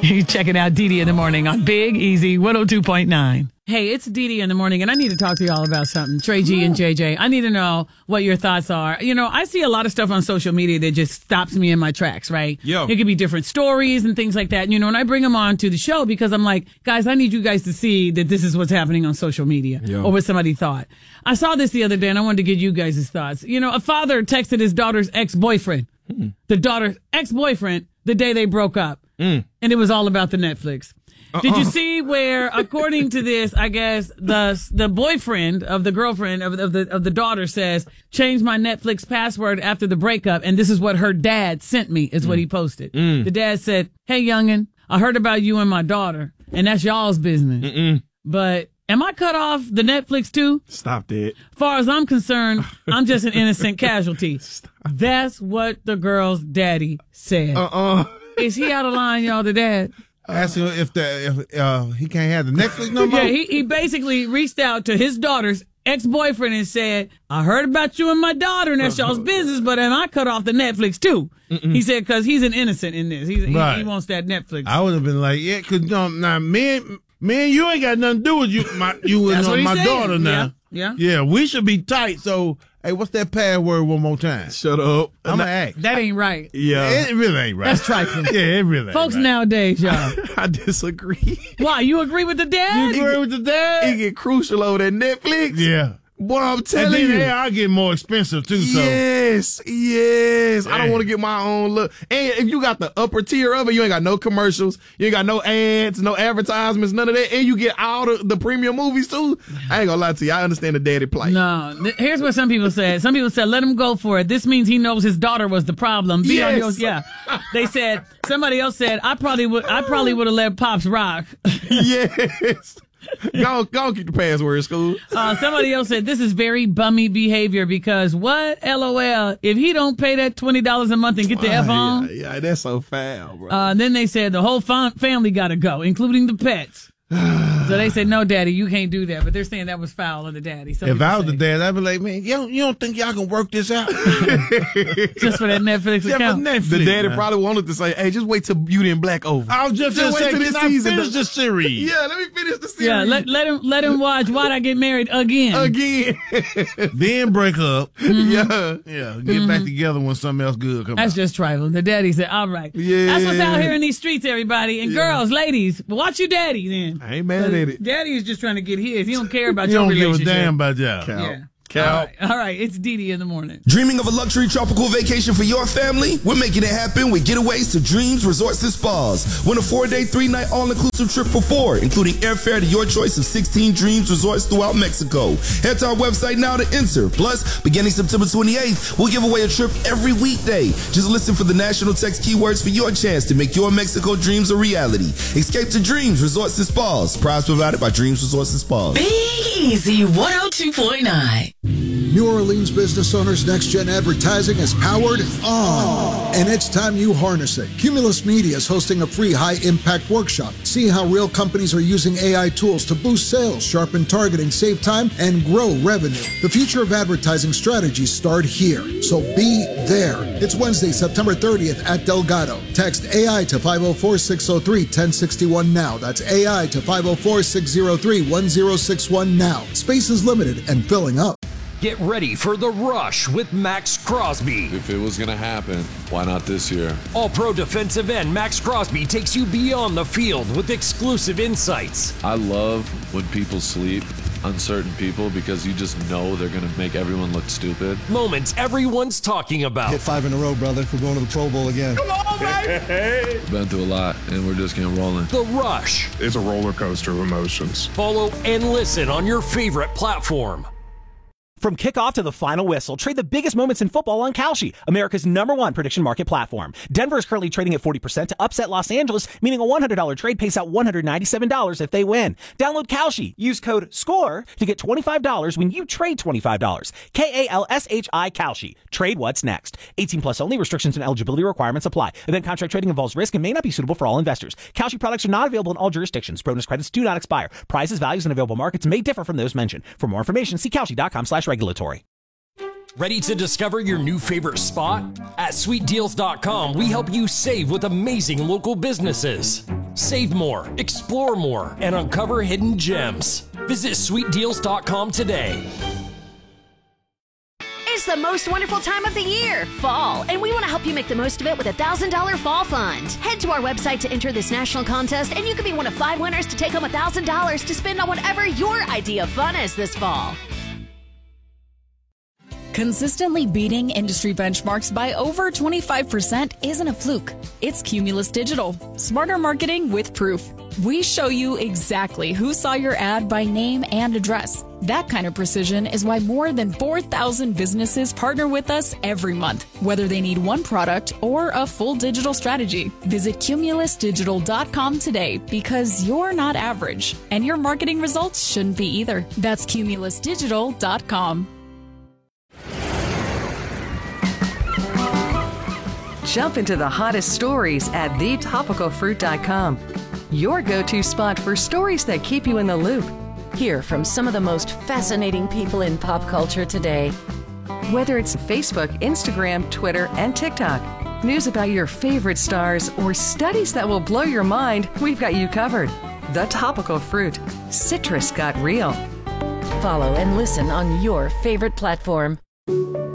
You're checking out Dee Dee in the Morning on Big Easy 102.9. Hey, it's Dee Dee in the Morning, and I need to talk to y'all about something. Trey G and JJ, I need to know what your thoughts are. You know, I see a lot of stuff on social media that just stops me in my tracks, right? It could be different stories and things like that. You know, and I bring them on to the show because I'm like, guys, I need you guys to see that this is what's happening on social media or what somebody thought. I saw this the other day, and I wanted to get you guys' thoughts. You know, a father texted his daughter's ex-boyfriend, the daughter's ex-boyfriend, the day they broke up. And it was all about the Netflix. Did you see where, according to this, I guess the boyfriend of the girlfriend of the daughter says, change my Netflix password after the breakup, and this is what her dad sent me, is what he posted. The dad said, hey, youngin', I heard about you and my daughter, and that's y'all's business. But am I cut off the Netflix too? Stop that. As far as I'm concerned, I'm just an innocent casualty. That's what the girl's daddy said. Is he out of line, y'all, the dad? Ask him if he can't have the Netflix no more. Yeah, he basically reached out to his daughter's ex-boyfriend and said, I heard about you and my daughter, and that's y'all's business, but am I cut off the Netflix too? He said, because he's an innocent in this. He wants that Netflix. I would have been like, yeah, because now, man, you ain't got nothing to do with you and my daughter now. Yeah, we should be tight, so... Hey, what's that password one more time? Shut up. I'm going to ask. That ain't right. Yeah. It really ain't right. That's trifling. Yeah, it really ain't Folks right. nowadays, y'all. I disagree. Why? You agree with the dad? You agree with the dad? It get crucial over that Netflix. Yeah. Boy, I'm telling you. I get more expensive too, so. Yes. I don't want to get my own look. And if you got the upper tier of it, you ain't got no commercials. You ain't got no ads, no advertisements, none of that. And you get all the premium movies too. I ain't gonna lie to you. I understand the daddy plight. No. Here's what some people said. Some people said, let him go for it. This means he knows his daughter was the problem. They said, somebody else said, I probably would have let Pops rock. Yes. Go keep the password, school. Somebody else said, this is very bummy behavior because what? LOL. If he don't pay that $20 a month and get the F on. Yeah, that's so foul, bro. Then they said the whole family got to go, including the pets. So they said, no, daddy, you can't do that. But they're saying that was foul of the daddy. If I was the dad, I'd be like, man, you don't think y'all can work this out? Just for that Netflix account. The daddy probably wanted to say, hey, just wait till Beauty and Black over. I was just wait till this season. Finish the series. Yeah, let me finish the series. Yeah, let him watch Why'd I Get Married Again. Then break up. Yeah. Get back together when something else good comes out. That's just trifling. The daddy said, all right. Yeah. That's what's out here in these streets, everybody. And girls, ladies, watch your daddy then. I ain't mad at it. Daddy is just trying to get his. He don't care about your relationship. He don't give a damn about y'all. Yeah. Cal. All right. It's Dee Dee in the Morning. Dreaming of a luxury tropical vacation for your family? We're making it happen with Getaways to Dreams Resorts and Spas. Win a 4-day, 3-night all-inclusive trip for 4, including airfare to your choice of 16 Dreams Resorts throughout Mexico. Head to our website now to enter. Plus, beginning September 28th, we'll give away a trip every weekday. Just listen for the national text keywords for your chance to make your Mexico dreams a reality. Escape to Dreams Resorts and Spas. Prize provided by Dreams Resorts and Spas. Big Easy 102.9. New Orleans business owners' next-gen advertising is powered on, and it's time you harness it. Cumulus Media is hosting a free high-impact workshop. See how real companies are using AI tools to boost sales, sharpen targeting, save time, and grow revenue. The future of advertising strategies start here, so be there. It's Wednesday, September 30th at Delgado. Text AI to 504-603-1061 now. That's AI to 504-603-1061 now. Space is limited and filling up. Get ready for The Rush with Max Crosby. If it was going to happen, why not this year? All-pro defensive end Max Crosby takes you beyond the field with exclusive insights. I love when people sleep, uncertain people, because you just know they're going to make everyone look stupid. Moments everyone's talking about. Hit 5 in a row, brother. We're going to the Pro Bowl again. Come on, baby! Been through a lot, and we're just getting rolling. The Rush. It's a roller coaster of emotions. Follow and listen on your favorite platform. From kickoff to the final whistle, trade the biggest moments in football on Kalshi, America's #1 prediction market platform. Denver is currently trading at 40% to upset Los Angeles, meaning a $100 trade pays out $197 if they win. Download Kalshi. Use code SCORE to get $25 when you trade $25. KALSHI Kalshi. Trade what's next. 18 plus only. Restrictions and eligibility requirements apply. Event contract trading involves risk and may not be suitable for all investors. Kalshi products are not available in all jurisdictions. Bonus credits do not expire. Prices, values, and available markets may differ from those mentioned. For more information, see Kalshi.com/regulatory. Ready to discover your new favorite spot? At sweetdeals.com, we help you save with amazing local businesses. Save more, explore more, and uncover hidden gems. Visit sweetdeals.com today. It's the most wonderful time of the year, fall, and we want to help you make the most of it with a $1,000 fall fund. Head to our website to enter this national contest, and you could be one of 5 winners to take home $1,000 to spend on whatever your idea of fun is this fall. Consistently beating industry benchmarks by over 25% isn't a fluke. It's Cumulus Digital. Smarter marketing with proof. We show you exactly who saw your ad by name and address. That kind of precision is why more than 4,000 businesses partner with us every month, whether they need one product or a full digital strategy. Visit cumulusdigital.com today because you're not average, and your marketing results shouldn't be either. That's cumulusdigital.com. Jump into the hottest stories at thetopicalfruit.com. Your go-to spot for stories that keep you in the loop. Hear from some of the most fascinating people in pop culture today. Whether it's Facebook, Instagram, Twitter, and TikTok, news about your favorite stars, or studies that will blow your mind, we've got you covered. The Topical Fruit. Citrus got real. Follow and listen on your favorite platform.